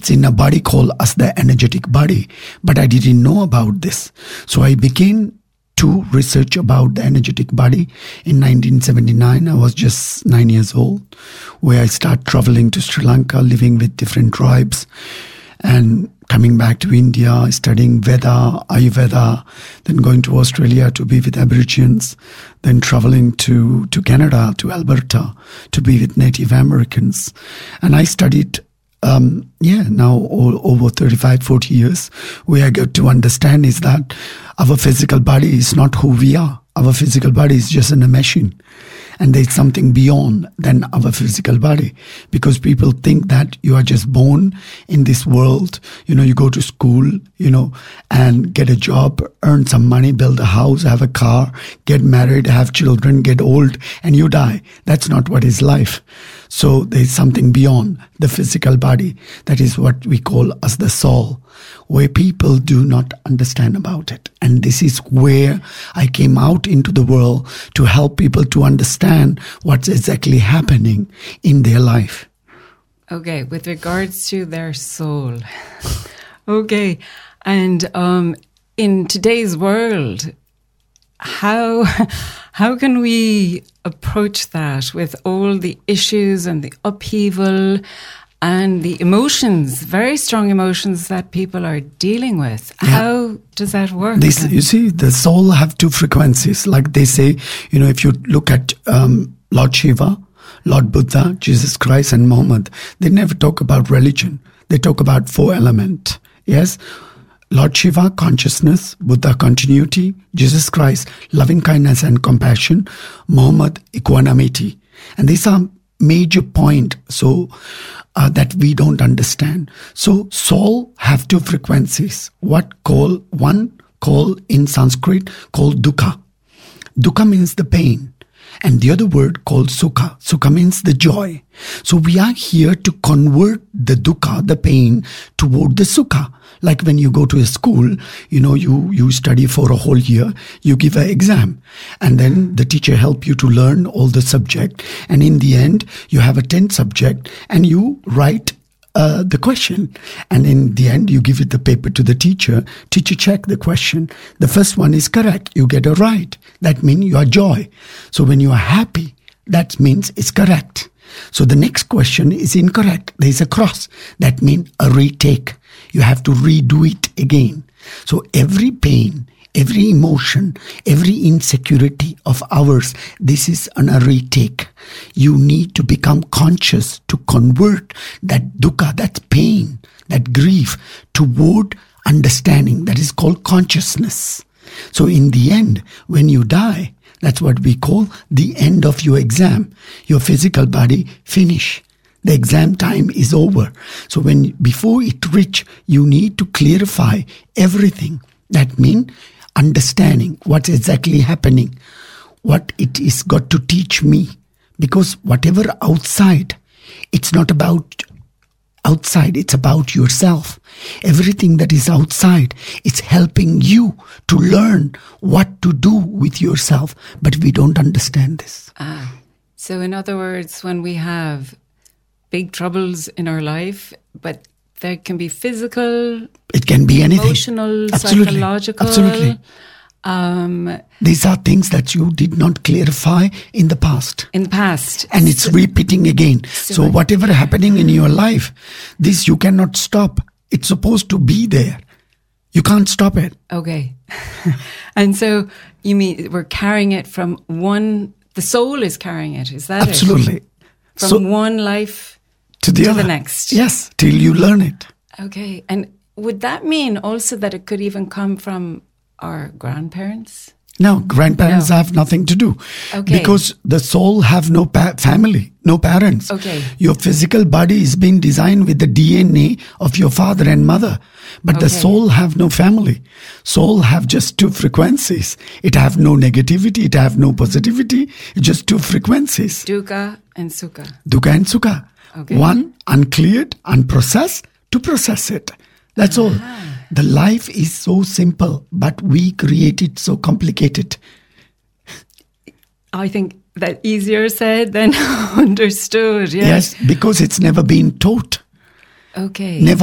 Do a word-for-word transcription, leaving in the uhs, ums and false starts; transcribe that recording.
it's in a body called as the energetic body. But I didn't know about this. So I began to research about the energetic body in nineteen seventy-nine. I was just nine years old, where I started traveling to Sri Lanka, living with different tribes, and coming back to India, studying Veda, Ayurveda, then going to Australia to be with Aborigines, then traveling to, to Canada, to Alberta, to be with Native Americans. And I studied, um, yeah, now all, over thirty-five, forty years, where I got to understand is that our physical body is not who we are. Our physical body is just in a machine. And there's something beyond than our physical body, because people think that you are just born in this world. You know, you go to school, you know, and get a job, earn some money, build a house, have a car, get married, have children, get old, and you die. That's not what is life. So there's something beyond the physical body. That is what we call as the soul, where people do not understand about it. And this is where I came out into the world to help people to understand what's exactly happening in their life. Okay, with regards to their soul. Okay, and um, in today's world, how how can we approach that with all the issues and the upheaval and the emotions, very strong emotions that people are dealing with? Yeah. How does that work? This, you see, the soul have two frequencies. Like they say, you know, if you look at um, Lord Shiva, Lord Buddha, Jesus Christ, and Muhammad, they never talk about religion. They talk about four elements. Yes? Lord Shiva, consciousness. Buddha, continuity. Jesus Christ, loving kindness and compassion. Muhammad, equanimity. And these are major point so uh, that we don't understand. So soul have two frequencies. What call one call in Sanskrit called dukkha. Dukkha means the pain. And the other word called sukha. Sukha means the joy. So we are here to convert the dukkha, the pain, toward the sukha. Like when you go to a school, you know, you, you study for a whole year, you give an exam, and then the teacher help you to learn all the subject. And in the end, you have a tenth subject and you write uh, the question. And in the end, you give it the paper to the teacher. Teacher check the question. The first one is correct. You get a right. That means you are joy. So when you are happy, that means it's correct. So the next question is incorrect. There is a cross. That means a retake. You have to redo it again. So every pain, every emotion, every insecurity of ours, this is an, a retake. You need to become conscious to convert that dukkha, that pain, that grief toward understanding. That is called consciousness. So in the end, when you die, that's what we call the end of your exam. Your physical body finish. The exam time is over. So when before it reach, you need to clarify everything. That means understanding what's exactly happening, what it is got to teach me. Because whatever outside, it's not about outside, it's about yourself. Everything that is outside, it's helping you to learn what to do with yourself. But we don't understand this. Ah, so in other words, when we have big troubles in our life, but there can be physical, it can be anything, emotional, absolutely, psychological. Absolutely. Um, These are things that you did not clarify in the past. In the past. And it's so, repeating again. So, so whatever happening in your life, this you cannot stop. It's supposed to be there. You can't stop it. Okay. And so you mean we're carrying it from one, the soul is carrying it, is that absolutely. it? From so, one life to the, to other. the next. Yes, till you learn it. Okay. And would that mean also that it could even come from our grandparents? No, grandparents no. have nothing to do. Okay. Because the soul have no pa- family, no parents. Okay. Your physical body is being designed with the D N A of your father and mother. But okay. the soul have no family. Soul have just two frequencies. It have no negativity. It have no positivity. It's just two frequencies. Dukkha and Sukha. Dukkha and Sukha. Okay. One, uncleared, unprocessed, to process it. That's all. Ah. The life is so simple, but we create it so complicated. I think that easier said than understood. Yes, yes, because it's never been taught. Okay. Never